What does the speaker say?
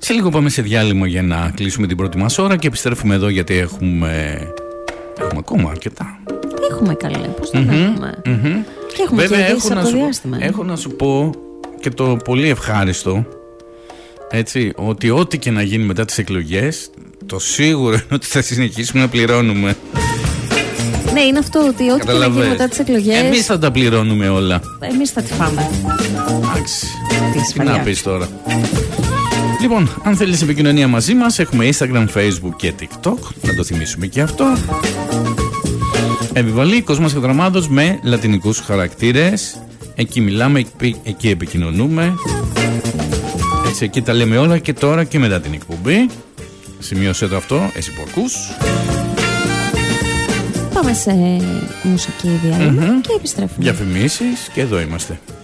Σε λίγο πάμε σε διάλειμμα για να κλείσουμε την πρώτη μας ώρα και επιστρέφουμε εδώ γιατί έχουμε ακόμα αρκετά. Έχουμε καλέ, πώς δεν έχουμε. Και έχουμε βέβαια, και ειδήσεις από το διάστημα. Έχω να σου πω και το πολύ ευχάριστο, έτσι, ότι ό,τι και να γίνει μετά τις εκλογές, το σίγουρο είναι ότι θα συνεχίσουμε να πληρώνουμε. Ναι, είναι αυτό ότι ό,τι και να γίνει μετά τις εκλογές, εμείς θα τα πληρώνουμε όλα. Εμείς θα τη φάμε. Εντάξει, τι να πεις τώρα. Λοιπόν, αν θέλεις επικοινωνία μαζί μας, έχουμε Instagram, Facebook και TikTok. Να το θυμίσουμε και αυτό. Επιβαλή Κόσμος Κατραμάδος με λατινικούς χαρακτήρες. Εκεί μιλάμε, εκεί επικοινωνούμε. Έτσι, εκεί τα λέμε όλα και τώρα και μετά την εκπομπή. Σημείωσέ το αυτό, εσύ που ακούς. Πάμε σε μουσική διάλειμμα και επιστρέφουμε. Διαφημίσεις και εδώ είμαστε.